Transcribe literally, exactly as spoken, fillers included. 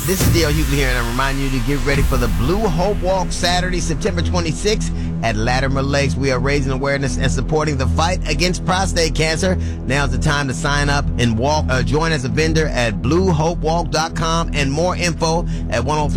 This is Dale Hughley here, and I remind you to get ready for the Blue Hope Walk Saturday, September twenty-sixth at Latimer Lakes. We are raising awareness and supporting the fight against prostate cancer. Now's the time to sign up and walk. Uh, join as a vendor at blue hope walk dot com, and more info at one oh three